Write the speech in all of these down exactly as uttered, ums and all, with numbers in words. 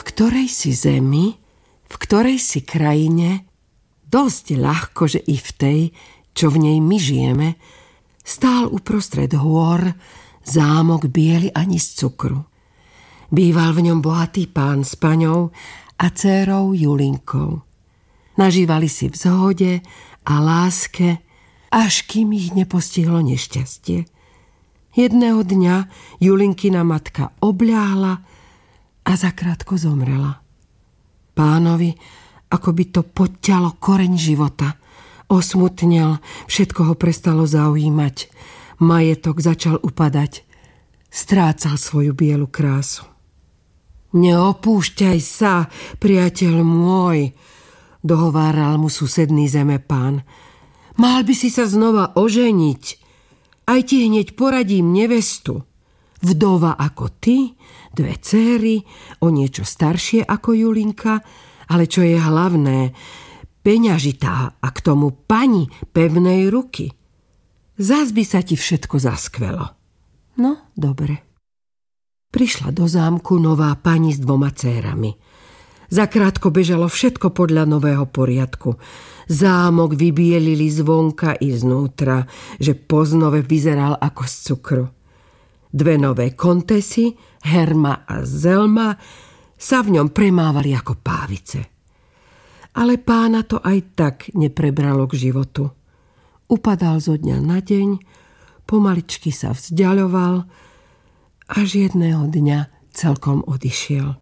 ktorej si zemi, v ktorej si krajine, dosť ľahko, že i v tej, čo v nej my žijeme, stál uprostred hôr zámok biely ani z cukru. Býval v ňom bohatý pán s paňou a dcérou Julinkou. Nažívali si v zhode a láske, až kým ich nepostihlo nešťastie. Jedného dňa Julinkina matka obľahla a zakrátko zomrela. Pánovi ako by to podťalo koreň života. Osmutnel, všetko ho prestalo zaujímať. Majetok začal upadať. Strácal svoju bielu krásu. Neopúšťaj sa, priateľ môj, dohováral mu susedný zemepán. Mal by si sa znova oženiť. Aj ti hneď poradím nevestu. Vdova ako ty, dve céry, o niečo staršie ako Julinka, ale čo je hlavné, peňažitá a k tomu pani pevnej ruky. Zas by sa ti všetko zaskvelo. No, dobre. Prišla do zámku nová pani s dvoma cérami. Zakrátko bežalo všetko podľa nového poriadku. Zámok vybielili zvonka i znútra, že poznove vyzeral ako z cukru. Dve nové kontesy, Herma a Zelma, sa v ňom premávali ako pávice. Ale pána to aj tak neprebralo k životu. Upadal zo dňa na deň, pomaličky sa vzdiaľoval, až jedného dňa celkom odišiel.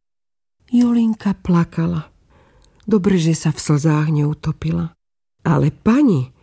Julinka plakala. Dobre, že sa v slzách neutopila. Ale pani